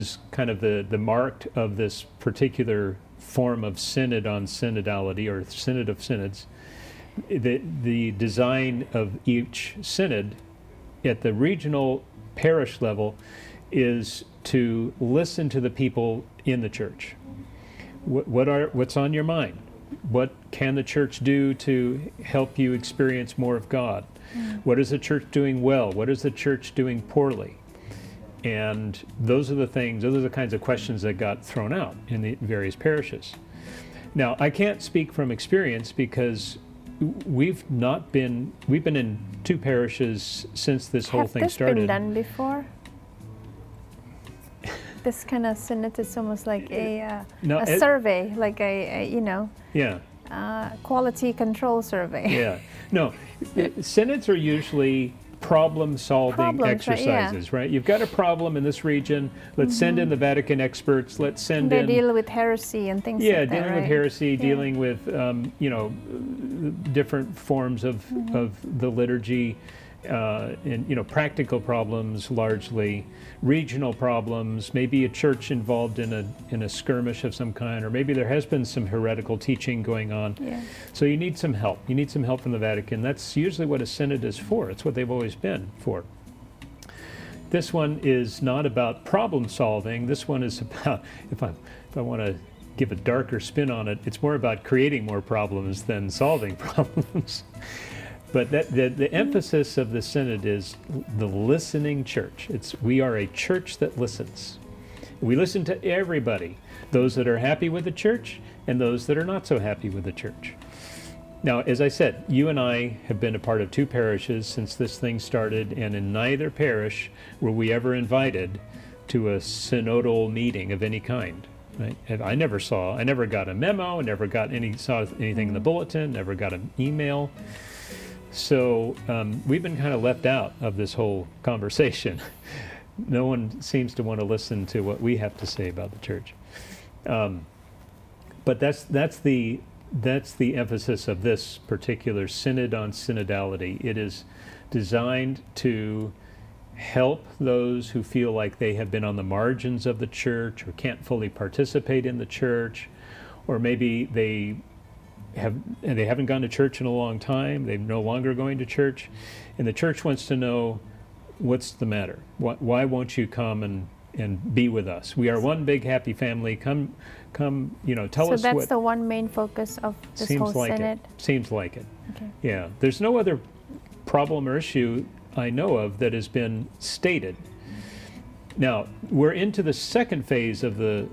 is kind of the mark of this particular form of synod on synodality, or synod of synods. The design of each synod at the regional parish level is to listen to the people in the church. What's on your mind? What can the church do to help you experience more of God? What is the church doing well? What is the church doing poorly? And those are the kinds of questions that got thrown out in the various parishes. Now, I can't speak from experience because we've been in 2 parishes since this whole thing started. Has this been done before? This kind of synod is almost like a survey, like quality control survey. Yeah. No, synods are usually problem-solving exercises, right? You've got a problem in this region. Let's send in the Vatican experts. Let's send in... They deal with heresy and things like that, dealing with heresy, dealing with, different forms of the liturgy, and, practical problems largely, regional problems, maybe a church involved in a skirmish of some kind, or maybe there has been some heretical teaching going on. Yeah. So you need some help. You need some help from the Vatican. That's usually what a synod is for. It's what they've always been for. This one is not about problem solving. This one is about, if I want to give a darker spin on it, it's more about creating more problems than solving problems. But the emphasis of the synod is the listening church. We are a church that listens. We listen to everybody, those that are happy with the church and those that are not so happy with the church. Now, as I said, you and I have been a part of 2 parishes since this thing started, and in neither parish were we ever invited to a synodal meeting of any kind. Right? I never got a memo, never saw anything in the bulletin, never got an email. So we've been kind of left out of this whole conversation. No one seems to want to listen to what we have to say about the church. But that's the emphasis of this particular synod on synodality. It is designed to help those who feel like they have been on the margins of the church or can't fully participate in the church, or maybe they haven't gone to church in a long time, they're no longer going to church, and the church wants to know, what's the matter? Why won't you come and be with us? We are one big happy family. Come, tell us what... So that's the one main focus of this whole synod? Seems like it. Okay. Yeah. There's no other problem or issue I know of that has been stated. Now, we're into the second phase of the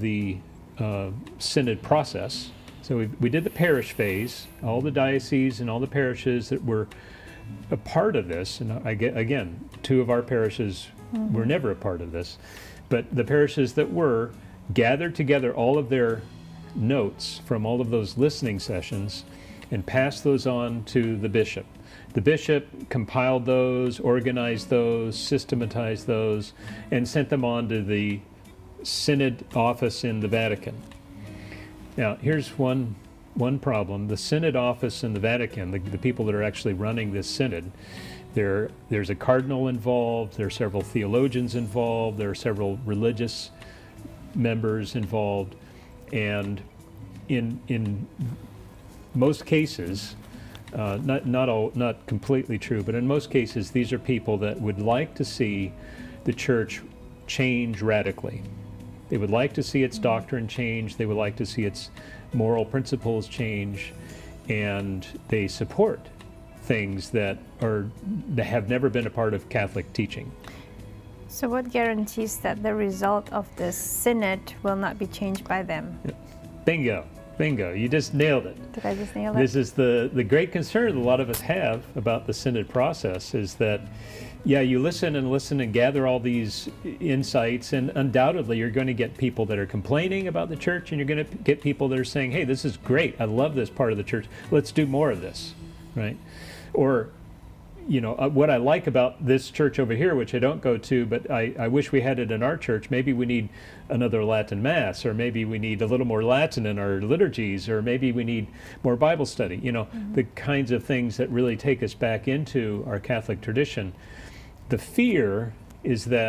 synod process. So we did the parish phase, all the dioceses and all the parishes that were a part of this, and again, 2 of our parishes were never a part of this, but the parishes that were gathered together all of their notes from all of those listening sessions and passed those on to the bishop. The bishop compiled those, organized those, systematized those, and sent them on to the synod office in the Vatican. Now, here's one problem. The synod office in the Vatican, the people that are actually running this synod, there's a cardinal involved, there are several theologians involved, there are several religious members involved, and in most cases, not completely true, but in most cases, these are people that would like to see the church change radically. They would like to see its doctrine change. They would like to see its moral principles change, and they support things that have never been a part of Catholic teaching. So what guarantees that the result of this synod will not be changed by them? Bingo. You just nailed it. Did I just nail it? This is the great concern a lot of us have about the synod process, is that you listen and gather all these insights, and undoubtedly you're going to get people that are complaining about the church, and you're going to get people that are saying, hey, this is great, I love this part of the church, let's do more of this, right? Or, what I like about this church over here, which I don't go to, but I wish we had it in our church, maybe we need another Latin Mass, or maybe we need a little more Latin in our liturgies, or maybe we need more Bible study, the kinds of things that really take us back into our Catholic tradition. The fear is that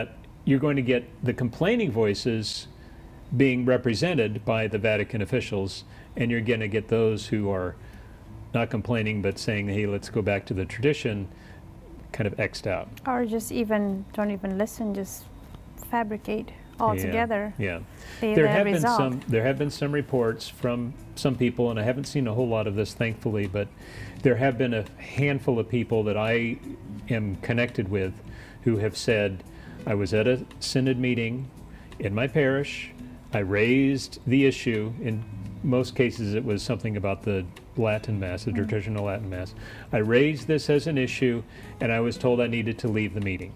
you're going to get the complaining voices being represented by the Vatican officials, and you're going to get those who are not complaining but saying, hey, let's go back to the tradition, kind of X'd out. Or just even don't even listen, just fabricate altogether. Yeah. The There have result. been some reports from some people, and I haven't seen a whole lot of this, thankfully, but there have been a handful of people that I am connected with who have said, I was at a synod meeting in my parish, I raised the issue. In most cases it was something about the Latin Mass, the traditional Latin Mass. I raised this as an issue, and I was told I needed to leave the meeting.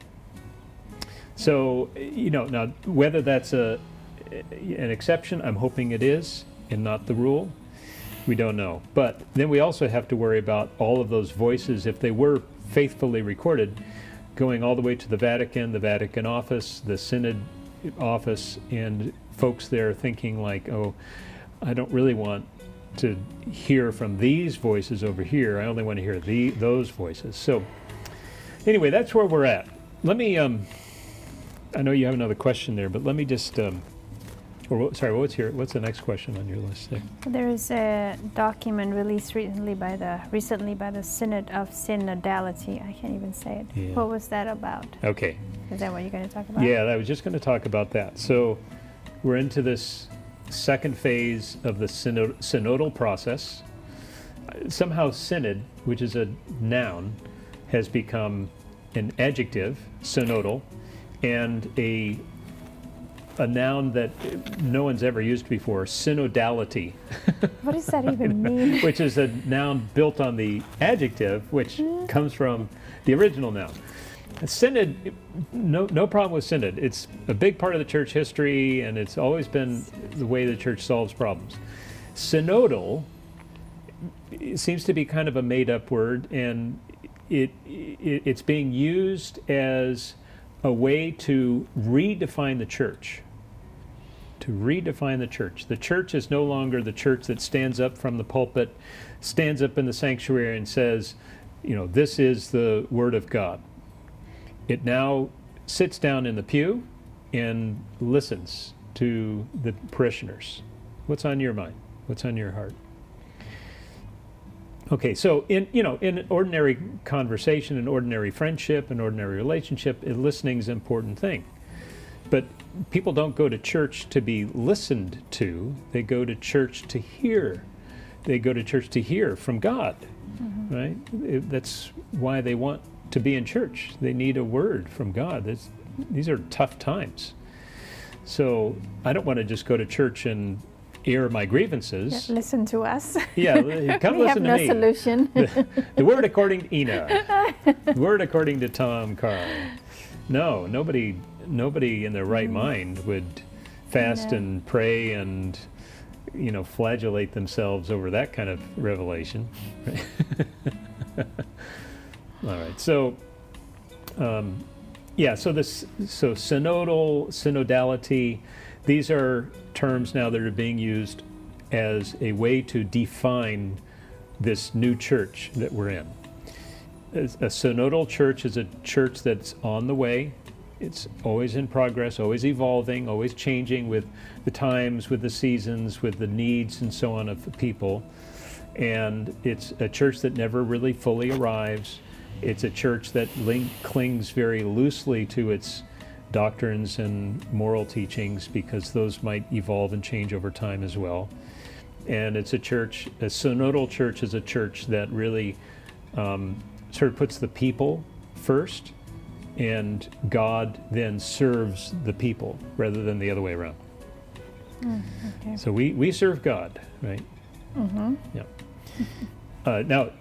So, now whether that's an exception, I'm hoping it is, and not the rule. We don't know. But then we also have to worry about all of those voices, if they were faithfully recorded, going all the way to the Vatican office, the Synod office, and folks there thinking like, oh, I don't really want to hear from these voices over here. I only want to hear those voices. So anyway, that's where we're at. Let me, I know you have another question there, but let me just, what's the next question on your list there? There is a document released recently by the Synod of Synodality. I can't even say it. Yeah. What was that about? Okay. Is that what you're going to talk about? Yeah, I was just going to talk about that. So we're into this second phase of the synodal process. Somehow synod, which is a noun, has become an adjective, synodal, and a noun that no one's ever used before, synodality. What does that even mean? Which is a noun built on the adjective, which comes from the original noun. Synod, no problem with synod. It's a big part of the church history, and it's always been the way the church solves problems. Synodal, it seems to be kind of a made-up word, and it's being used as a way to redefine the church. To redefine the church. The church is no longer the church that stands up from the pulpit, stands up in the sanctuary and says, this is the Word of God. It now sits down in the pew and listens to the parishioners. What's on your mind? What's on your heart? Okay, so in ordinary conversation, in ordinary friendship, in ordinary relationship, listening is an important thing. But people don't go to church to be listened to. They go to church to hear. They go to church to hear from God, right? That's why they want to be in church. They need a word from God. These are tough times. So I don't want to just go to church and air my grievances. Yeah, listen to us. Yeah, come listen to me. We have no solution. The word according to Ina. The word according to Tom Carl. No, nobody in their right mind would fast and pray and flagellate themselves over that kind of revelation. All right, so so synodality, these are terms now that are being used as a way to define this new church that we're in. A synodal church is a church that's on the way. It's always in progress, always evolving, always changing with the times, with the seasons, with the needs and so on of the people. And it's a church that never really fully arrives. It's a church that clings very loosely to its doctrines and moral teachings, because those might evolve and change over time as well. And it's a synodal church is a church that really sort of puts the people first, and God then serves the people rather than the other way around. Okay. So we serve God, right? Mm-hmm. Yeah. Now,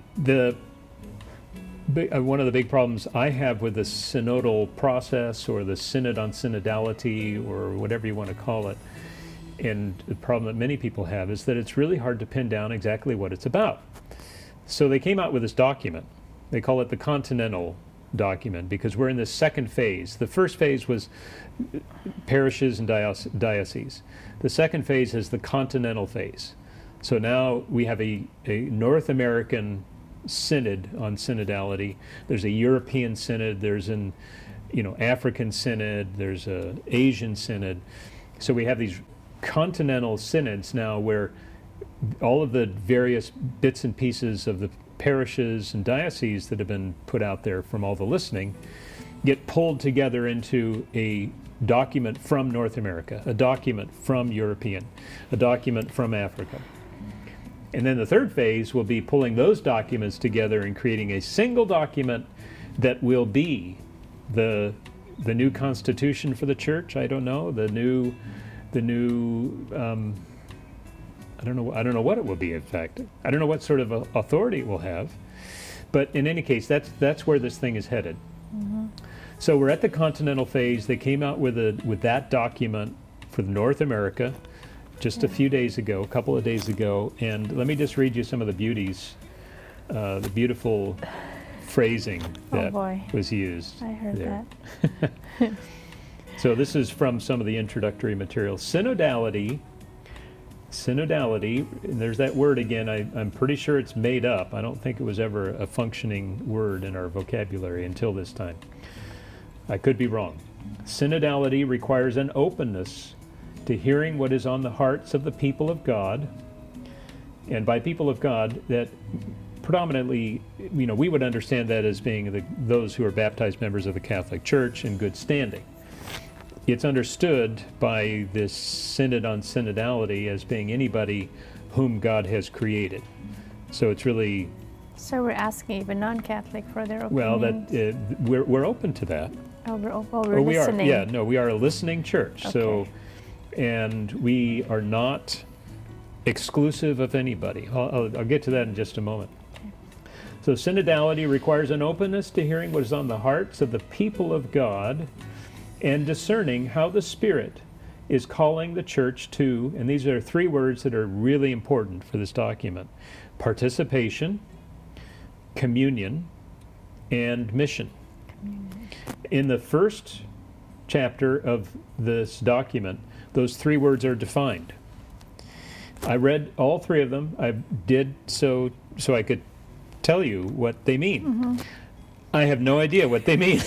one of the big problems I have with the synodal process, or the synod on synodality, or whatever you want to call it, and the problem that many people have, is that it's really hard to pin down exactly what it's about. So they came out with this document. They call it the Continental document, because we're in this second phase. The first phase was parishes and dioceses. The second phase is the continental phase. So now we have a North American synod on synodality. There's a European synod. There's an African synod, there's a Asian synod. So we have these continental synods now where all of the various bits and pieces of the parishes and dioceses that have been put out there from all the listening get pulled together into a document from North America, a document from European, a document from Africa. And then the third phase will be pulling those documents together and creating a single document that will be the new constitution for the church. I don't know, the new I don't know what it will be. In fact, I don't know what sort of authority it will have. But in any case, that's where this thing is headed. Mm-hmm. So we're at the continental phase. They came out with that document for North America just a few days ago, a couple of days ago. And let me just read you some of the beauties, the beautiful phrasing that was used. I heard there. that. So this is from some of the introductory material. Synodality, and there's that word again. I'm pretty sure it's made up. I don't think it was ever a functioning word in our vocabulary until this time. I could be wrong. Synodality requires an openness to hearing what is on the hearts of the people of God. And by people of God, that predominantly, we would understand that as being those who are baptized members of the Catholic Church in good standing. It's understood by this synod on synodality as being anybody whom God has created. So it's really... So we're asking even non-Catholic for their opinions? Well, we're open to that. We're listening. We are. Yeah, no, we are a listening church. Okay. So, and we are not exclusive of anybody. I'll get to that in just a moment. Okay. So synodality requires an openness to hearing what is on the hearts of the people of God and discerning how the Spirit is calling the church to, and these are three words that are really important for this document: participation, communion, and mission. In the first chapter of this document, those three words are defined. I read all three of them. I did so I could tell you what they mean. Mm-hmm. I have no idea what they mean.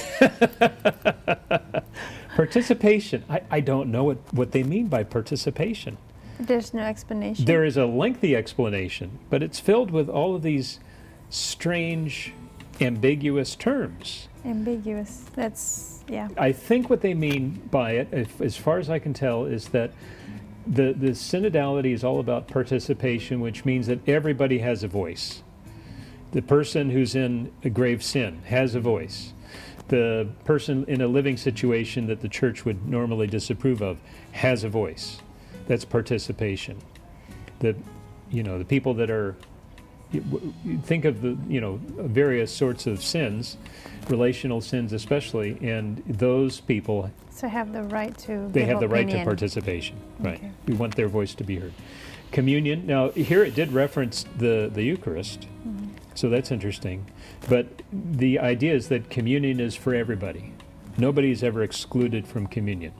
Participation. I don't know what they mean by participation. There's no explanation. There is a lengthy explanation, but it's filled with all of these strange, ambiguous terms. Ambiguous. That's, yeah. I think what they mean by it, as far as I can tell, is that the synodality is all about participation, which means that everybody has a voice. The person who's in a grave sin has a voice. The person in a living situation that the church would normally disapprove of has a voice. That's participation. The people that are, think of the, various sorts of sins, relational sins especially, and those people. So have the right to. They have the right to participation. Right. Okay. We want their voice to be heard. Communion. Now here it did reference the Eucharist. Mm-hmm. So that's interesting. But the idea is that communion is for everybody. Nobody's ever excluded from communion.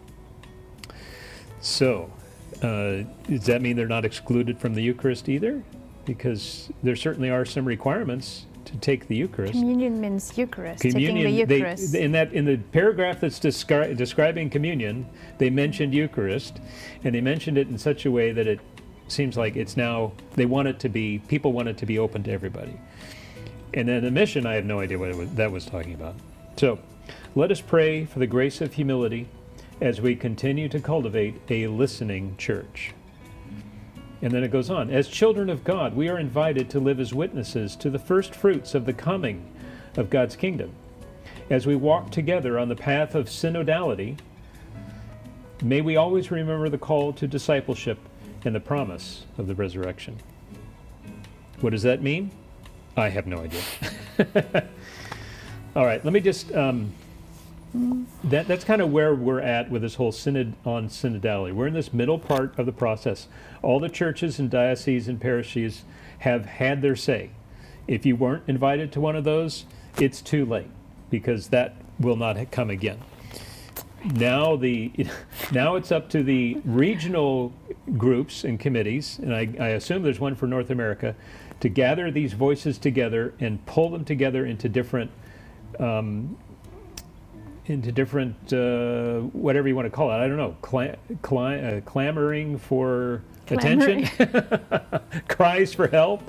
So, does that mean they're not excluded from the Eucharist either? Because there certainly are some requirements to take the Eucharist. Communion means Eucharist, taking the Eucharist. In the paragraph that's describing communion, they mentioned Eucharist, and they mentioned it in such a way that it seems like it's now, people want it to be open to everybody. And then the mission, I have no idea what that was talking about. So, let us pray for the grace of humility as we continue to cultivate a listening church. And then it goes on. As children of God, we are invited to live as witnesses to the first fruits of the coming of God's kingdom. As we walk together on the path of synodality, may we always remember the call to discipleship and the promise of the resurrection. What does that mean? I have no idea. All right, let me just, that's kind of where we're at with this whole synod on synodality. We're in this middle part of the process. All the churches and dioceses and parishes have had their say. If you weren't invited to one of those, it's too late, because that will not come again. Now it's up to the regional groups and committees, and I assume there's one for North America, to gather these voices together and pull them together into different into different, whatever you want to call it. I don't know, clamoring for attention, cries for help.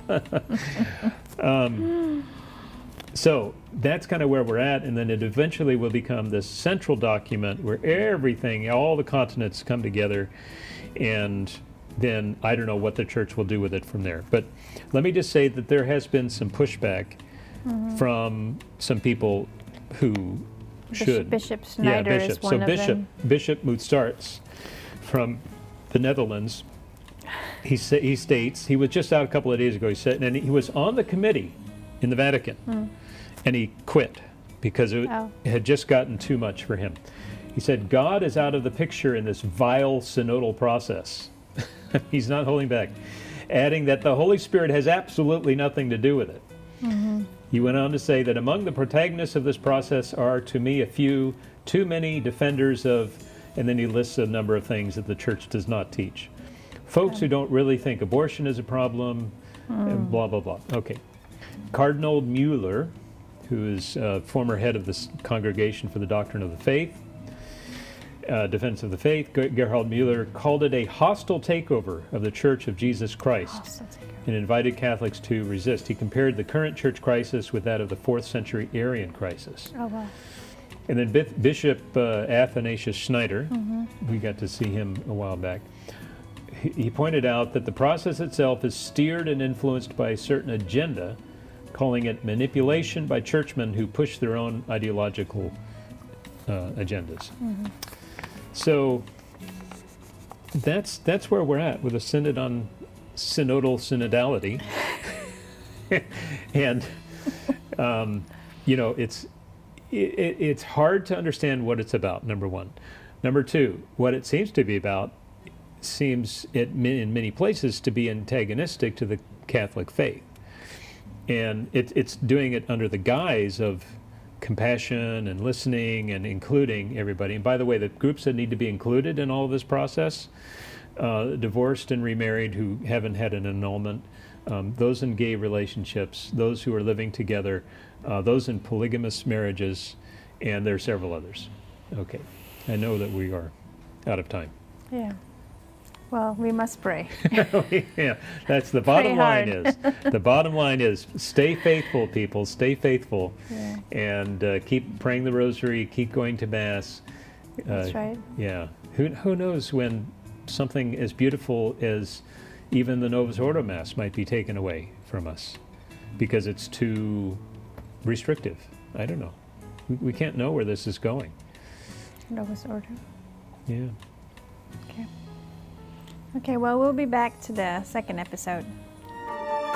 So that's kind of where we're at, and then it eventually will become this central document where everything, all the continents come together, and then I don't know what the church will do with it from there. But let me just say that there has been some pushback from some people who should. Bishop Schneider is one of them. Bishop Mutstarts from the Netherlands, he states, he was just out a couple of days ago, he said, and he was on the committee in the Vatican, and he quit because it had just gotten too much for him. He said, God is out of the picture in this vile synodal process. He's not holding back, adding that the Holy Spirit has absolutely nothing to do with it. He went on to say that among the protagonists of this process are, to me, a few too many defenders of, and then he lists a number of things that the church does not teach. Folks who don't really think abortion is a problem, and blah, blah, blah. Okay. Cardinal Mueller, who is former head of the Congregation for the Doctrine of the Faith, Defense of the Faith, Gerhard Mueller, called it a hostile takeover of the Church of Jesus Christ and invited Catholics to resist. He compared the current church crisis with that of the 4th century Arian crisis. Oh, wow. And then Bishop Athanasius Schneider, we got to see him a while back, he pointed out that the process itself is steered and influenced by a certain agenda, calling it manipulation by churchmen who push their own ideological agendas. So that's where we're at with a synod on synodal synodality. And you know, it's hard to understand what it's about, number one. Number two, what it seems to be about seems in many places to be antagonistic to the Catholic faith. And it's doing it under the guise of compassion and listening and including everybody. And by the way, the groups that need to be included in all of this process, divorced and remarried who haven't had an annulment, those in gay relationships, those who are living together, those in polygamous marriages, and there are several others. Okay, I know that we are out of time. Yeah. Well, we must pray. Yeah, that's the bottom line is. The bottom line is stay faithful, people. Stay faithful. Yeah. And keep praying the rosary, keep going to Mass. That's right. Yeah. Who knows when something as beautiful as even the Novus Ordo Mass might be taken away from us because it's too restrictive. I don't know. We can't know where this is going. Novus Ordo. Yeah. Okay. Okay, well, we'll be back to the second episode.